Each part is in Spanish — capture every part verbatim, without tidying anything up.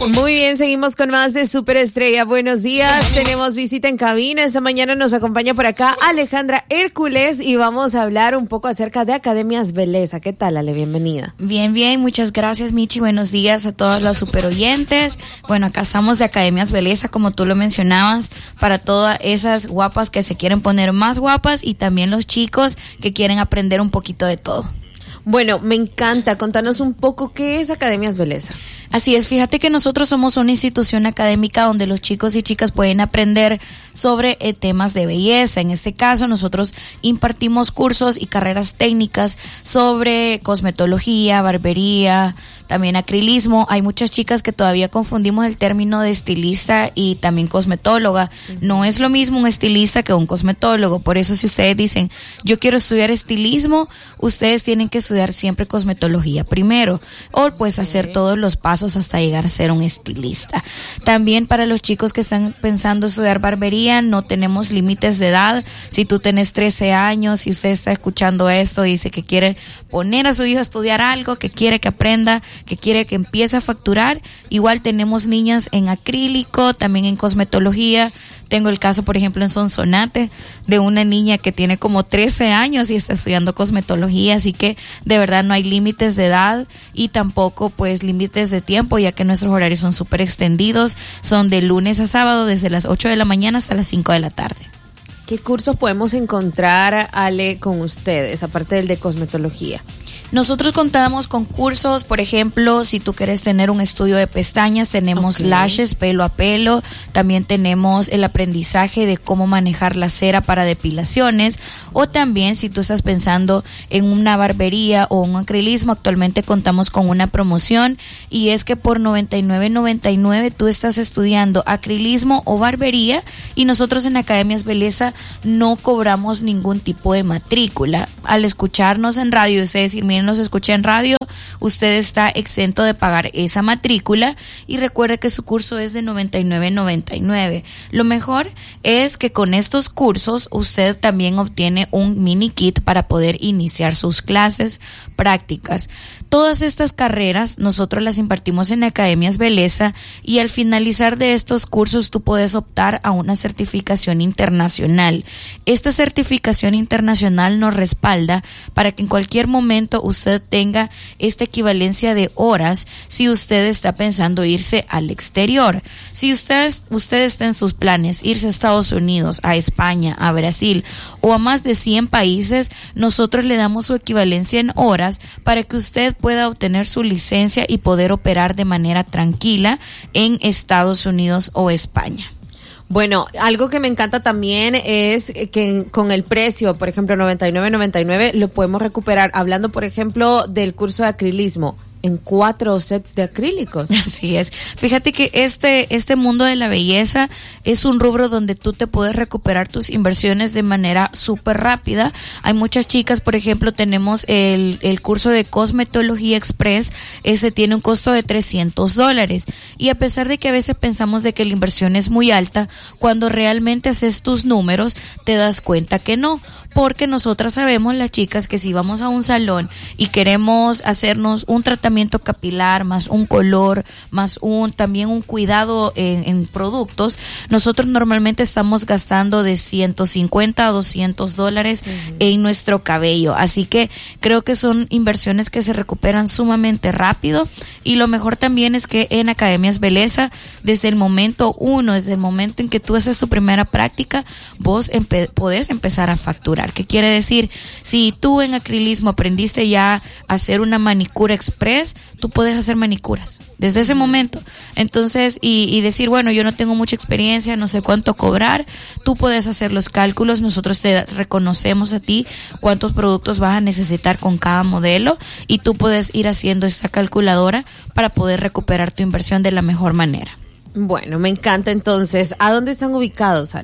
Muy bien, seguimos con más de Superestrella. Buenos días, tenemos visita en cabina. Esta mañana nos acompaña por acá Alejandra Hércules y vamos a hablar un poco acerca de Academias Belleza. ¿Qué tal, Ale? Bienvenida. Bien, bien, muchas gracias, Michi. Buenos días a todos los superoyentes. Bueno, acá estamos de Academias Belleza, como tú lo mencionabas, para todas esas guapas que se quieren poner más guapas y también los chicos que quieren aprender un poquito de todo. Bueno, me encanta. Contanos un poco qué es Academias Belleza. Así es, fíjate que nosotros somos una institución académica donde los chicos y chicas pueden aprender sobre eh, temas de belleza. En este caso, nosotros impartimos cursos y carreras técnicas sobre cosmetología, barbería, también acrilismo. Hay muchas chicas que todavía confundimos el término de estilista y también cosmetóloga. Uh-huh. No es lo mismo un estilista que un cosmetólogo. Por eso, si ustedes dicen, yo quiero estudiar estilismo, ustedes tienen que estudiar siempre cosmetología primero, o pues okay. hacer todos los pasos hasta llegar a ser un estilista. También para los chicos que están pensando estudiar barbería, no tenemos límites de edad. Si tú tenés trece años y usted está escuchando esto y dice que quiere poner a su hijo a estudiar algo, que quiere que aprenda, que quiere que empiece a facturar, igual tenemos niñas en acrílico, también en cosmetología. Tengo el caso, por ejemplo, en Sonsonate, de una niña que tiene como trece años y está estudiando cosmetología, así que de verdad no hay límites de edad y tampoco pues límites de tiempo, ya que nuestros horarios son súper extendidos, son de lunes a sábado desde las ocho de la mañana hasta las cinco de la tarde. ¿Qué cursos podemos encontrar, Ale, con ustedes, aparte del de cosmetología? Nosotros contamos con cursos, por ejemplo, si tú quieres tener un estudio de pestañas, tenemos okay. lashes, pelo a pelo, también tenemos el aprendizaje de cómo manejar la cera para depilaciones, o también si tú estás pensando en una barbería o un acrilismo, actualmente contamos con una promoción y es que por noventa y nueve noventa y nueve tú estás estudiando acrilismo o barbería y nosotros en Academias Belleza no cobramos ningún tipo de matrícula. Al escucharnos en radio, ustedes decir, miren, nos escucha en radio, usted está exento de pagar esa matrícula y recuerde que su curso es de noventa y nueve noventa y nueve. Lo mejor es que con estos cursos usted también obtiene un mini kit para poder iniciar sus clases prácticas. Todas estas carreras nosotros las impartimos en Academias Belleza y al finalizar de estos cursos tú puedes optar a una certificación internacional. Esta certificación internacional nos respalda para que en cualquier momento usted tenga esta equivalencia de horas si usted está pensando irse al exterior. Si usted, usted está en sus planes irse a Estados Unidos, a España, a Brasil o a más de cien países, nosotros le damos su equivalencia en horas para que usted pueda obtener su licencia y poder operar de manera tranquila en Estados Unidos o España. Bueno, algo que me encanta también es que con el precio, por ejemplo, noventa y nueve noventa y nueve, lo podemos recuperar. Hablando, por ejemplo, del curso de acrilismo, en cuatro sets de acrílicos. Así es. Fíjate que este, este mundo de la belleza es un rubro donde tú te puedes recuperar tus inversiones de manera súper rápida. Hay muchas chicas, por ejemplo, tenemos el, el curso de Cosmetología Express, ese tiene un costo de trescientos dólares. Y a pesar de que a veces pensamos de que la inversión es muy alta, cuando realmente haces tus números, te das cuenta que no. Porque nosotras sabemos, las chicas, que si vamos a un salón y queremos hacernos un tratamiento capilar, más un color, más un también un cuidado en, en productos, nosotros normalmente estamos gastando de ciento cincuenta a doscientos dólares uh-huh. en nuestro cabello. Así que creo que son inversiones que se recuperan sumamente rápido y lo mejor también es que en Academias Belleza, desde el momento uno, desde el momento en que tú haces tu primera práctica, vos empe- podés empezar a facturar. ¿Qué quiere decir? Si tú en acrilismo aprendiste ya a hacer una manicura express, tú puedes hacer manicuras desde ese momento. Entonces, y, y decir, bueno, yo no tengo mucha experiencia, no sé cuánto cobrar, tú puedes hacer los cálculos, nosotros te reconocemos a ti cuántos productos vas a necesitar con cada modelo y tú puedes ir haciendo esta calculadora para poder recuperar tu inversión de la mejor manera. Bueno, me encanta entonces. ¿A dónde están ubicados, Ale?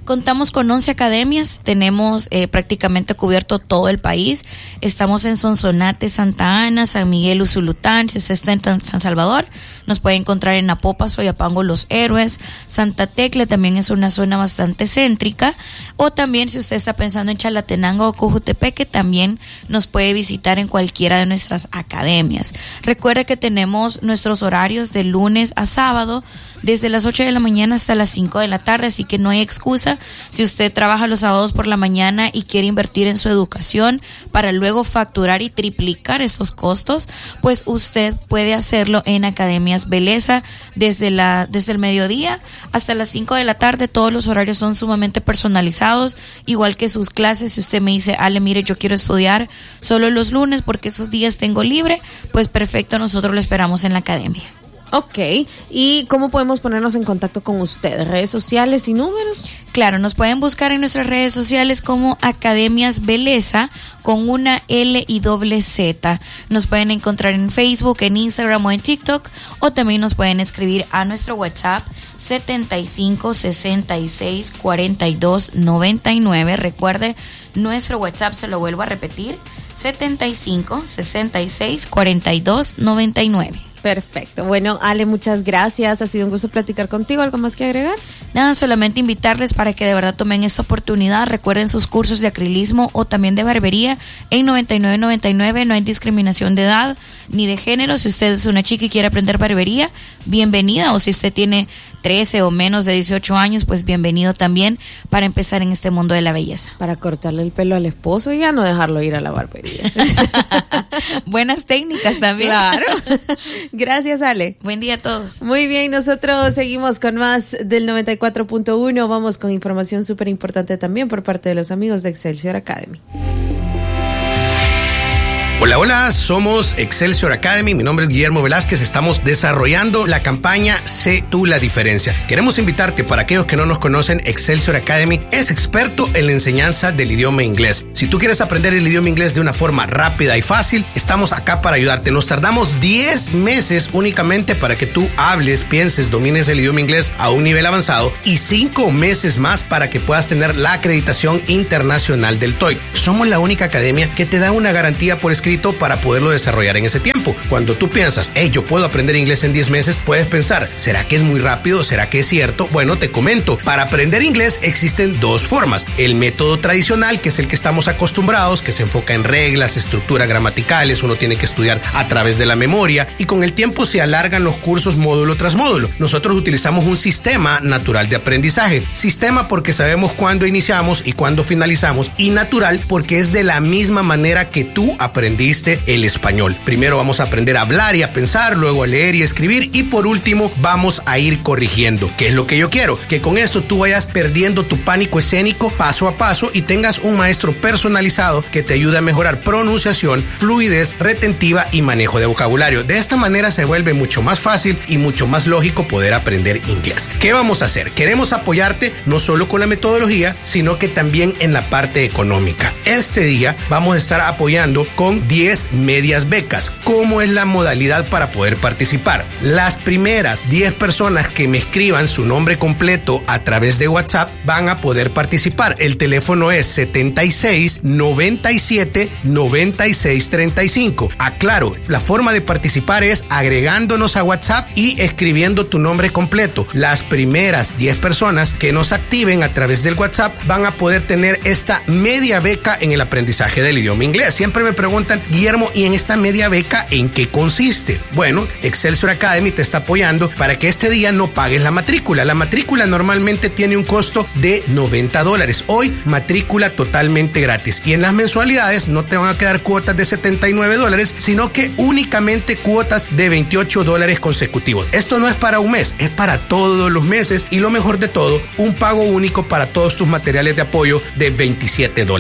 Contamos con once academias, tenemos eh, prácticamente cubierto todo el país. Estamos en Sonsonate, Santa Ana, San Miguel, Usulután. Si usted está en San Salvador, nos puede encontrar en Apopa, Soyapango, Los Héroes. Santa Tecla también es una zona bastante céntrica. O también si usted está pensando en Chalatenango o Cojutepeque, también nos puede visitar en cualquiera de nuestras academias. Recuerde que tenemos nuestros horarios de lunes a sábado, desde las ocho de la mañana hasta las cinco de la tarde, así que no hay excusa. Si usted trabaja los sábados por la mañana y quiere invertir en su educación para luego facturar y triplicar esos costos, pues usted puede hacerlo en Academias Beleza desde la desde el mediodía hasta las cinco de la tarde. Todos los horarios son sumamente personalizados, igual que sus clases. Si usted me dice, Ale, mire, yo quiero estudiar solo los lunes porque esos días tengo libre, pues perfecto, nosotros lo esperamos en la academia. Ok, ¿y cómo podemos ponernos en contacto con ustedes? ¿Redes sociales y números? Claro, nos pueden buscar en nuestras redes sociales como Academias Beleza con una L y doble Z. Nos pueden encontrar en Facebook, en Instagram o en TikTok, o también nos pueden escribir a nuestro WhatsApp setenta y cinco, sesenta y seis, cuarenta y dos, noventa y nueve. Recuerde, nuestro WhatsApp, se lo vuelvo a repetir, setenta y cinco, sesenta y seis, cuarenta y dos, noventa y nueve. Perfecto. Bueno, Ale, muchas gracias. Ha sido un gusto platicar contigo. ¿Algo más que agregar? Nada, solamente invitarles para que de verdad tomen esta oportunidad. Recuerden sus cursos de acrilismo o también de barbería en noventa y nueve noventa y nueve. No hay discriminación de edad ni de género. Si usted es una chica y quiere aprender barbería, bienvenida. O si usted tiene trece o menos de dieciocho años, pues bienvenido también para empezar en este mundo de la belleza. Para cortarle el pelo al esposo y ya no dejarlo ir a la barbería. Buenas técnicas también. Claro. Gracias, Ale. Buen día a todos. Muy bien, nosotros seguimos con más del noventa y cuatro punto uno. Vamos con información súper importante también por parte de los amigos de Excelsior Academy. Hola, hola, somos Excelsior Academy, mi nombre es Guillermo Velázquez, estamos desarrollando la campaña Sé tú la diferencia. Queremos invitarte, para aquellos que no nos conocen, Excelsior Academy es experto en la enseñanza del idioma inglés. Si tú quieres aprender el idioma inglés de una forma rápida y fácil, estamos acá para ayudarte. Nos tardamos diez meses únicamente para que tú hables, pienses, domines el idioma inglés a un nivel avanzado y cinco meses más para que puedas tener la acreditación internacional del TOEIC. Somos la única academia que te da una garantía por escrito para poderlo desarrollar en ese tiempo. Cuando tú piensas, hey, yo puedo aprender inglés en diez meses, puedes pensar, ¿será que es muy rápido? ¿Será que es cierto? Bueno, te comento, para aprender inglés existen dos formas. El método tradicional, que es el que estamos acostumbrados, que se enfoca en reglas, estructuras gramaticales, uno tiene que estudiar a través de la memoria y con el tiempo se alargan los cursos módulo tras módulo. Nosotros utilizamos un sistema natural de aprendizaje. Sistema porque sabemos cuándo iniciamos y cuándo finalizamos, y natural porque es de la misma manera que tú aprendes el español. Primero vamos a aprender a hablar y a pensar, luego a leer y escribir, y por último vamos a ir corrigiendo. ¿Qué es lo que yo quiero? Que con esto tú vayas perdiendo tu pánico escénico paso a paso y tengas un maestro personalizado que te ayude a mejorar pronunciación, fluidez retentiva y manejo de vocabulario. De esta manera se vuelve mucho más fácil y mucho más lógico poder aprender inglés. ¿Qué vamos a hacer? Queremos apoyarte no solo con la metodología, sino que también en la parte económica. Este día vamos a estar apoyando con diez medias becas. ¿Cómo es la modalidad para poder participar? Las primeras diez personas que me escriban su nombre completo a través de WhatsApp van a poder participar. El teléfono es setenta y seis, noventa y siete, noventa y seis, treinta y cinco. Aclaro, la forma de participar es agregándonos a WhatsApp y escribiendo tu nombre completo. Las primeras diez personas que nos activen a través del WhatsApp van a poder tener esta media beca en el aprendizaje del idioma inglés. Siempre me preguntan, Guillermo, ¿y en esta media beca en qué consiste? Bueno, Excelsior Academy te está apoyando para que este día no pagues la matrícula. La matrícula normalmente tiene un costo de noventa dólares. Hoy, matrícula totalmente gratis. Y en las mensualidades no te van a quedar cuotas de setenta y nueve dólares, sino que únicamente cuotas de veintiocho dólares consecutivos. Esto no es para un mes, es para todos los meses. Y lo mejor de todo, un pago único para todos tus materiales de apoyo de veintisiete dólares. Este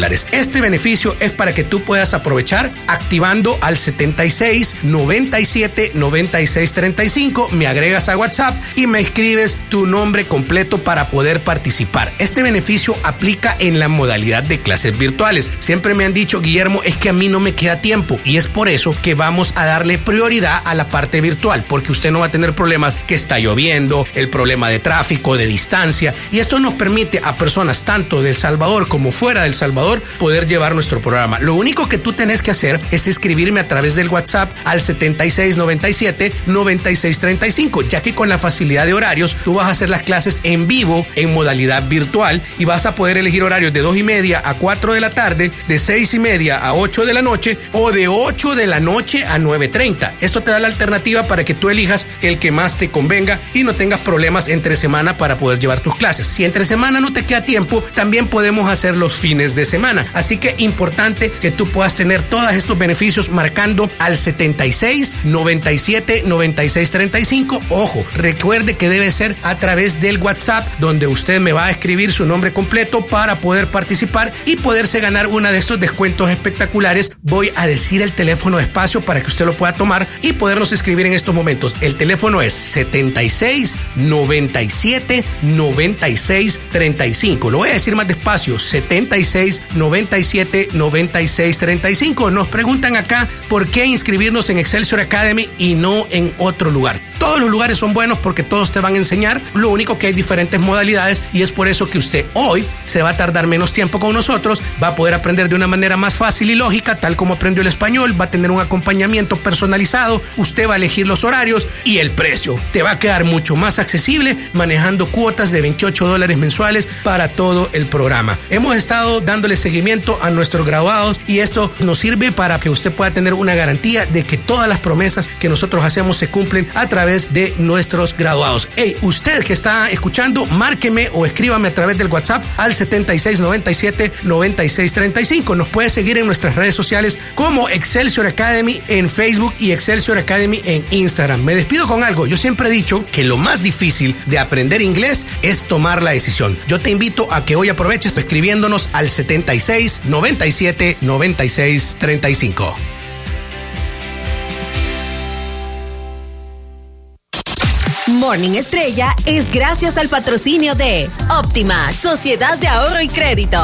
Este beneficio es para que tú puedas aprovechar activando al setenta y seis, noventa y siete, noventa y seis, treinta y cinco, me agregas a WhatsApp y me escribes tu nombre completo para poder participar. Este beneficio aplica en la modalidad de clases virtuales. Siempre me han dicho, Guillermo, es que a mí no me queda tiempo, y es por eso que vamos a darle prioridad a la parte virtual, porque usted no va a tener problemas que está lloviendo, el problema de tráfico, de distancia, y esto nos permite a personas tanto de El Salvador como fuera de El Salvador poder llevar nuestro programa. Lo único que tú tenés que hacer es escribirme a través del WhatsApp al setenta y seis, noventa y siete, noventa y seis, treinta y cinco, ya que con la facilidad de horarios tú vas a hacer las clases en vivo en modalidad virtual y vas a poder elegir horarios de dos y media a cuatro de la tarde, de seis y media a ocho de la noche o de ocho de la noche a nueve treinta. Esto te da la alternativa para que tú elijas el que más te convenga y no tengas problemas entre semana para poder llevar tus clases. Si entre semana no te queda tiempo, también podemos hacer los fines de semana. Así que importante que tú puedas tener todos estos beneficios marcando al setenta y seis, noventa y siete, noventa y seis, treinta y cinco. Ojo, recuerde que debe ser a través del WhatsApp, donde usted me va a escribir su nombre completo para poder participar y poderse ganar uno de estos descuentos espectaculares. Voy a decir el teléfono despacio para que usted lo pueda tomar y podernos escribir en estos momentos. El teléfono es setenta y seis, noventa y siete, noventa y seis, treinta y cinco. Lo voy a decir más despacio: setenta y seis, noventa y siete, noventa y seis, treinta y cinco. Nos preguntan acá por qué inscribirnos en Excelsior Academy y no en otro lugar. Todos los lugares son buenos porque todos te van a enseñar, lo único que hay diferentes modalidades, y es por eso que usted hoy se va a tardar menos tiempo con nosotros, va a poder aprender de una manera más fácil y lógica, tal como aprendió el español, va a tener un acompañamiento personalizado, usted va a elegir los horarios y el precio te va a quedar mucho más accesible manejando cuotas de veintiocho dólares mensuales para todo el programa. Hemos estado dándole seguimiento a nuestros graduados y esto nos sirve para que usted pueda tener una garantía de que todas las promesas que nosotros hacemos se cumplen a través de nuestros graduados. Hey, usted que está escuchando, márqueme o escríbame a través del WhatsApp al setenta y seis, noventa y siete, noventa y seis, treinta y cinco. Nos puede seguir en nuestras redes sociales como Excelsior Academy en Facebook y Excelsior Academy en Instagram. Me despido con algo. Yo siempre he dicho que lo más difícil de aprender inglés es tomar la decisión. Yo te invito a que hoy aproveches escribiéndonos al setenta y seis, noventa y siete, noventa y seis, treinta y cinco. Morning Estrella es gracias al patrocinio de Óptima, Sociedad de Ahorro y Crédito.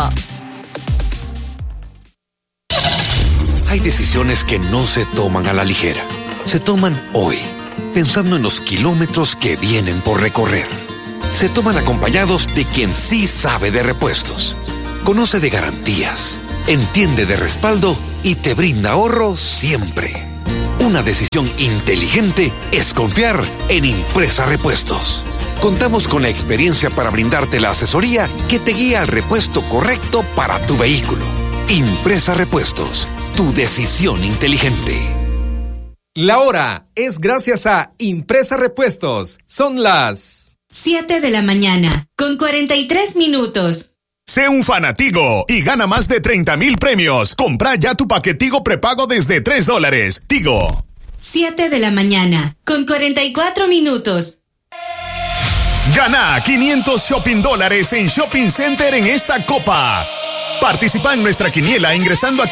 Hay decisiones que no se toman a la ligera. Se toman hoy, pensando en los kilómetros que vienen por recorrer. Se toman acompañados de quien sí sabe de repuestos, conoce de garantías, entiende de respaldo y te brinda ahorro siempre. Una decisión inteligente es confiar en Impresa Repuestos. Contamos con la experiencia para brindarte la asesoría que te guía al repuesto correcto para tu vehículo. Impresa Repuestos, tu decisión inteligente. La hora es gracias a Impresa Repuestos. Son las siete de la mañana, con cuarenta y tres minutos. Sé un fanatigo y gana más de treinta mil premios. Compra ya tu paquetigo prepago desde tres dólares. Tigo. siete de la mañana, con cuarenta y cuatro minutos. Gana quinientos shopping dólares en Shopping Center en esta copa. Participa en nuestra quiniela ingresando a